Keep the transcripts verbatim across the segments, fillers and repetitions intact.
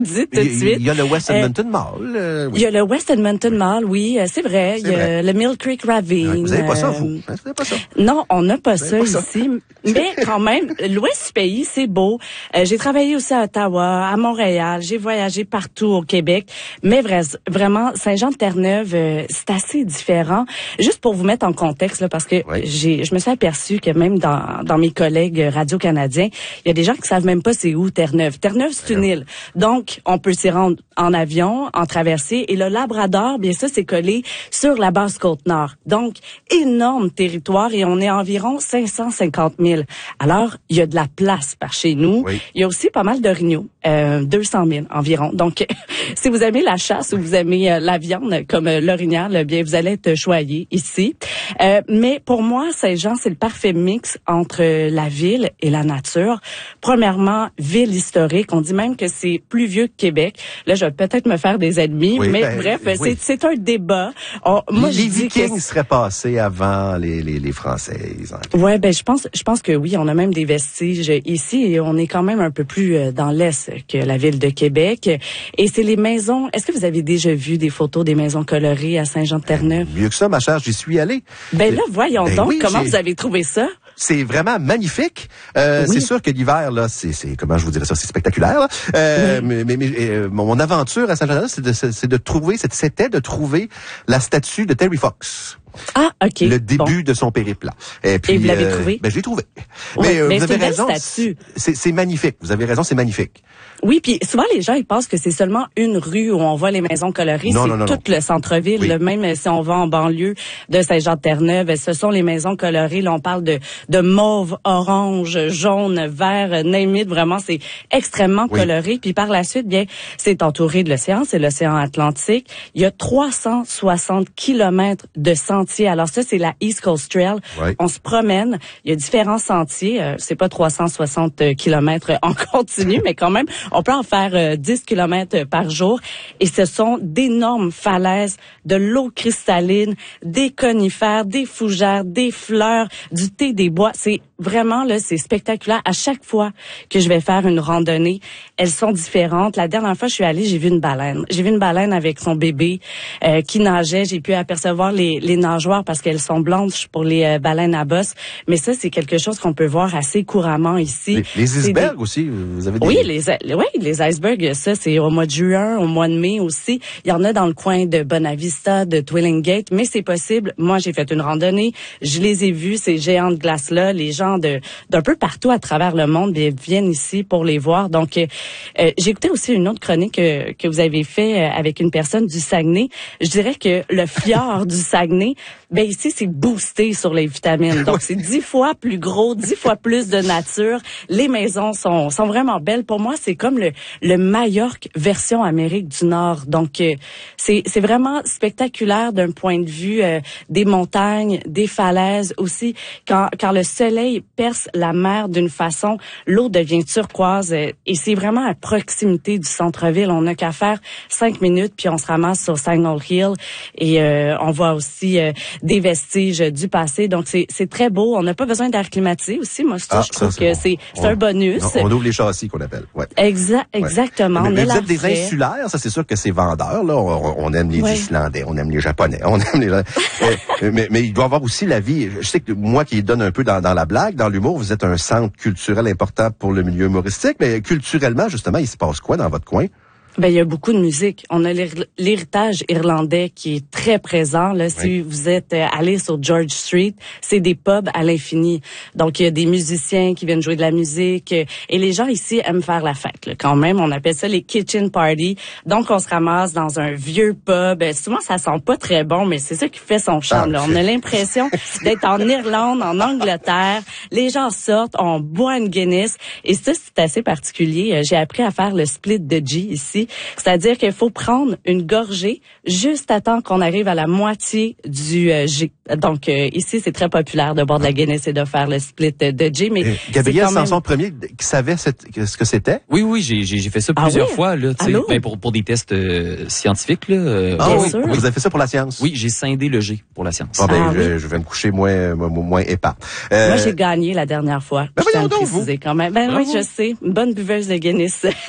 dit tout de suite. Il y a le West Edmonton euh, Mall. Euh, oui. Il y a le West Edmonton Mall, oui, c'est vrai. C'est il y a vrai. Le Mill Creek Ravine. Vous n'avez pas ça, vous? Vous n'avez pas ça? Non, on n'a pas ça pas ici. Ça. Mais quand même, l'ouest du pays, c'est beau. Euh, j'ai travaillé aussi à Ottawa, à Montréal. J'ai voyagé partout au Québec. Mais vrai, vraiment, Saint-Jean-de-Terre-Neuve, euh, c'est assez différent. Juste pour vous mettre en contexte, là, parce que oui. j'ai, je me suis aperçue que même dans, dans mes collègues radio-canadiens, il y a des gens qui savent même pas c'est où Terre-Neuve. Terre-Neuve, c'est une île. Donc, on peut s'y rendre en avion, en traversée. Et le Labrador, bien ça, c'est collé sur la basse Côte-Nord. Donc, énorme territoire et on est environ cinq cent cinquante mille. Alors, il y a de la place par chez nous. Oui. Il y a aussi pas mal d'orignaux, euh, deux cent mille environ. Donc, si vous aimez la chasse ou vous aimez euh, la viande comme euh, l'orignal, bien, vous allez être choyé ici. Euh, mais pour moi, Saint-Jean, c'est le parfait mix entre la ville et la nature. Premièrement, ville historique. On dit même que c'est plus vieux que Québec. Là, je vais peut-être me faire des ennemis, oui, mais ben, bref, oui. c'est, c'est un débat. On, moi, les je Vikings que... seraient passés avant les, les, les Français. Ouais, ben je pense, je pense que oui, on a même des vestiges ici et on est quand même un peu plus dans l'est que la ville de Québec. Et c'est les maisons. Est-ce que vous avez déjà vu des photos des maisons colorées à Saint-Jean-de-Terre-Neuve? Ben, mieux que ça, ma chère, j'y suis allé. Ben là, voyons ben donc, oui, comment j'ai... vous avez trouvé ça? C'est vraiment magnifique. Euh, oui. C'est sûr que l'hiver, là, c'est, c'est comment je vous dirais ça, c'est spectaculaire. Euh, oui. Mais, mais, mais euh, mon aventure à Saint-Jean-de-Terre, c'est de, c'est de trouver, c'était de trouver la statue de Terry Fox. Ah, ok. Le début bon. de son périple. Et puis, et vous l'avez euh, trouvé? Ben, je l'ai trouvé. Oui, mais, euh, mais vous c'est avez une raison. belle statue. C'est, c'est magnifique. Vous avez raison, c'est magnifique. Oui, puis souvent les gens ils pensent que c'est seulement une rue où on voit les maisons colorées, non, c'est non, non, tout non. le centre-ville, oui. là, même si on va en banlieue de Saint-Jean-de-Terre-Neuve, ce sont les maisons colorées, là on parle de de mauve, orange, jaune, vert, name it, vraiment c'est extrêmement oui. coloré. Puis par la suite, bien, c'est entouré de l'océan, c'est l'océan Atlantique. Il y a trois cent soixante kilomètres de sentiers. Alors ça c'est la East Coast Trail. Oui. On se promène, il y a différents sentiers, euh, c'est pas trois cent soixante kilomètres en continu, mais quand même on peut en faire euh, dix kilomètres par jour. Et ce sont d'énormes falaises, de l'eau cristalline, des conifères, des fougères, des fleurs, du thé des bois. C'est vraiment, là, c'est spectaculaire. À chaque fois que je vais faire une randonnée, elles sont différentes. La dernière fois, je suis allée, j'ai vu une baleine. J'ai vu une baleine avec son bébé euh, qui nageait. J'ai pu apercevoir les, les nageoires parce qu'elles sont blanches pour les euh, baleines à bosse. Mais ça, c'est quelque chose qu'on peut voir assez couramment ici. Les, les icebergs des... aussi, vous avez des... Oui, les, oui, les icebergs, ça, c'est au mois de juin, au mois de mai aussi. Il y en a dans le coin de Bonavista, de Twillingate, mais c'est possible. Moi, j'ai fait une randonnée. Je les ai vus, ces géants de glace-là. Les gens de d'un peu partout à travers le monde bien, viennent ici pour les voir. Donc, euh, j'ai écouté aussi une autre chronique que, que vous avez fait avec une personne du Saguenay. Je dirais que le fjord du Saguenay, ben ici, c'est boosté sur les vitamines. Donc, c'est dix fois plus gros, dix fois plus de nature. Les maisons sont, sont vraiment belles. Pour moi, c'est comme le, le Majorque version Amérique du Nord. Donc, euh, c'est, c'est vraiment spectaculaire d'un point de vue euh, des montagnes, des falaises aussi. Quand, quand le soleil perce la mer d'une façon, l'eau devient turquoise euh, et c'est vraiment à proximité du centre-ville. On n'a qu'à faire cinq minutes puis on se ramasse sur Signal Hill et euh, on voit aussi euh, des vestiges du passé. Donc, c'est, c'est très beau. On n'a pas besoin d'air climatisé aussi. Moi, ça, ah, je trouve ça, que bon. c'est, c'est on, un bonus. On, on ouvre les châssis qu'on appelle. Ouais. Exact, exactement. Ouais. Mais, mais vous êtes des frais. Insulaires, ça, c'est sûr que c'est vendeur. Là, on, on aime les ouais. Islandais, on aime les Japonais, on aime les. euh, mais, mais il doit y avoir aussi la vie. Je sais que moi, qui donne un peu dans, dans la blague, dans l'humour, vous êtes un centre culturel important pour le milieu humoristique. Mais culturellement, justement, il se passe quoi dans votre coin? Ben il y a beaucoup de musique. On a l'héritage irlandais qui est très présent. Là, si oui. vous êtes allé sur George Street, c'est des pubs à l'infini. Donc il y a des musiciens qui viennent jouer de la musique et les gens ici aiment faire la fête. Là, quand même, on appelle ça les kitchen parties. Donc on se ramasse dans un vieux pub. Souvent ça sent pas très bon, mais c'est ça qui fait son charme. Là. On a l'impression d'être en Irlande, en Angleterre. Les gens sortent, on boit une Guinness et ça c'est assez particulier. J'ai appris à faire le split de G ici. C'est-à-dire qu'il faut prendre une gorgée juste à temps qu'on arrive à la moitié du euh, G. Donc, euh, ici, c'est très populaire de boire de la Guinness et de faire le split de G. Mais euh, Gabriel Sanson même... premier, qui savait cette, ce que c'était? Oui, oui, j'ai, j'ai fait ça plusieurs ah oui? fois, là, tu sais, ben, pour, pour des tests euh, scientifiques, là. Euh, ah oui, sûr. Vous avez fait ça pour la science? Oui, j'ai scindé le G pour la science. Ah, ben, ah, je, oui. je vais me coucher moins, moins, moins épars. Euh... Moi, j'ai gagné la dernière fois. Ben, je tiens à donc, préciser vous. quand même. Ben Bravo. oui, je sais. Une bonne buveuse de Guinness.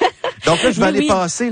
Donc là, je vais Mais aller oui. passer